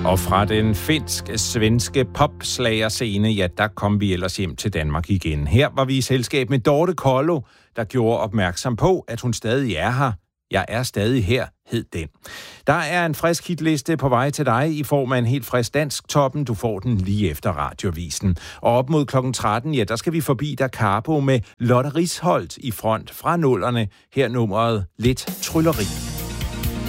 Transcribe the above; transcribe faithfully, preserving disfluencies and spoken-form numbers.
Og fra den finsk-svenske popslagerscene, ja, der kom vi ellers hjem til Danmark igen. Her var vi i selskab med Dorte Kollo, der gjorde opmærksom på, at hun stadig er her. Jeg er stadig her, hed den. Der er en frisk hitliste på vej til dig i form af en helt frisk dansk toppen. Du får den lige efter radiovisen. Og op mod klokken tretten, ja, der skal vi forbi Da Capo med Lotte Risholdt i front fra nullerne. Her nummeret Lidt Trylleri.